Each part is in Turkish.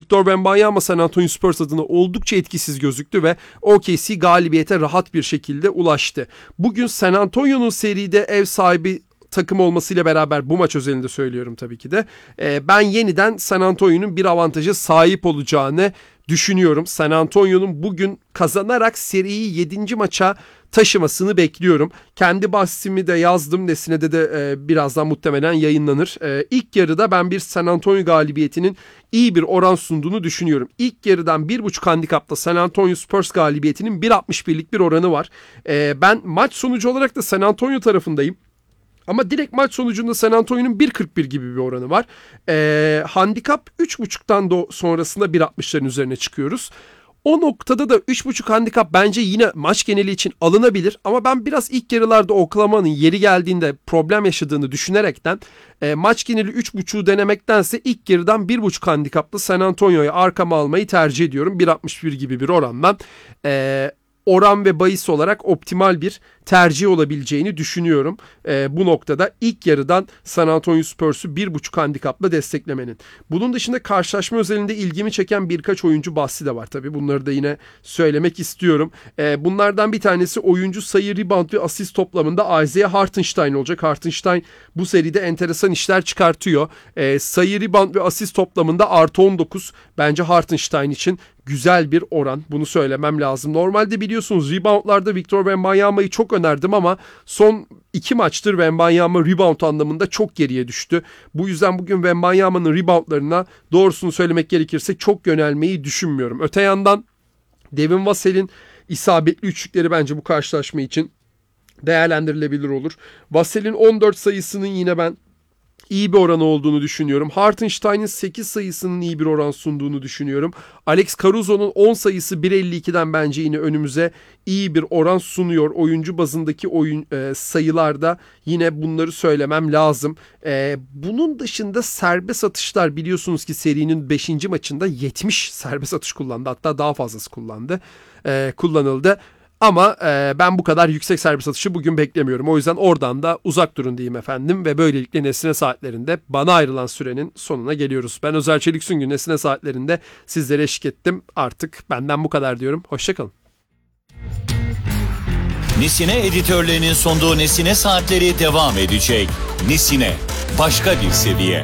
Victor Wembanyama San Antonio Spurs adına oldukça etkisiz gözüktü ve OKC galibiyete rahat bir şekilde ulaştı. Bugün San Antonio'nun seride ev sahibi takım olmasıyla beraber bu maç özelinde söylüyorum tabii ki de. Ben yeniden San Antonio'nun bir avantaja sahip olacağını düşünüyorum. San Antonio'nun bugün kazanarak seriyi 7. maça taşımasını bekliyorum. Kendi bahsimi de yazdım. Nesine'de de birazdan muhtemelen yayınlanır. İlk yarıda ben bir San Antonio galibiyetinin iyi bir oran sunduğunu düşünüyorum. İlk yarıdan 1.5 handikapta San Antonio Spurs galibiyetinin 1.61'lik bir oranı var. Ben maç sonucu olarak da San Antonio tarafındayım. Ama direkt maç sonucunda San Antonio'nun 1.41 gibi bir oranı var. Handikap 3.5'tan da sonrasında 1.60'ların üzerine çıkıyoruz. O noktada da 3.5 handikap bence yine maç geneli için alınabilir. Ama ben biraz ilk yarılarda Oklahoma'nın yeri geldiğinde problem yaşadığını düşünerekten maç geneli 3.5'u denemektense ilk yarıdan 1.5 handikaplı San Antonio'ya arkama almayı tercih ediyorum. 1.61 gibi bir orandan. Oran ve bahis olarak optimal bir tercih olabileceğini düşünüyorum. Bu noktada ilk yarıdan San Antonio Spurs'u 1.5 handikapla desteklemenin. Bunun dışında karşılaşma özelinde ilgimi çeken birkaç oyuncu bahsi de var tabii. Bunları da yine söylemek istiyorum. Bunlardan bir tanesi oyuncu sayı, rebound ve asist toplamında Isaiah Hartenstein olacak. Hartenstein bu seride enteresan işler çıkartıyor. Sayı, rebound ve asist toplamında artı 19. Bence Hartenstein için güzel bir oran. Bunu söylemem lazım. Normalde biliyorsunuz reboundlarda Victor Wembanyama'yı çok önerdim ama son 2 maçtır Wembanyama rebound anlamında çok geriye düştü. Bu yüzden bugün Wembanyama'nın reboundlarına doğrusunu söylemek gerekirse çok yönelmeyi düşünmüyorum. Öte yandan Devin Vassell'in isabetli üçlükleri bence bu karşılaşma için değerlendirilebilir olur. Vassell'in 14 sayısının yine ben iyi bir oranı olduğunu düşünüyorum. Hartenstein'in 8 sayısının iyi bir oran sunduğunu düşünüyorum. Alex Caruso'nun 10 sayısı 1.52'den bence yine önümüze iyi bir oran sunuyor. Oyuncu bazındaki sayılarda yine bunları söylemem lazım. Bunun dışında serbest atışlar, biliyorsunuz ki serinin 5. maçında 70 serbest atış kullandı. Hatta daha fazlası kullanıldı. Ama ben bu kadar yüksek serbest atışı bugün beklemiyorum. O yüzden oradan da uzak durun diyeyim efendim. Ve böylelikle Nesine Saatlerinde bana ayrılan sürenin sonuna geliyoruz. Ben Özer Çelik Süngü, Nesine Saatlerinde sizlere eşlik ettim. Artık benden bu kadar diyorum. Hoşçakalın. Nesine editörlerinin sunduğu Nesine Saatleri devam edecek. Nesine, başka bir seviye.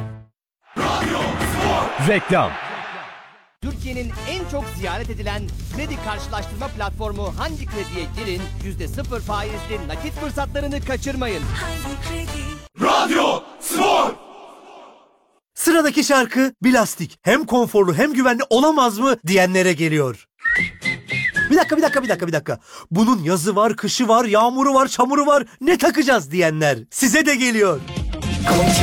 Reklam. Türkiye'nin en çok ziyaret edilen kredi karşılaştırma platformu Hangi Kredi'ye girin, %0 faizli nakit fırsatlarını kaçırmayın. Radyo Spor. Sıradaki şarkı Bilastik. Hem konforlu hem güvenli olamaz mı diyenlere geliyor. Bir dakika. Bunun yazı var, kışı var, yağmuru var, çamuru var. Ne takacağız diyenler. Size de geliyor.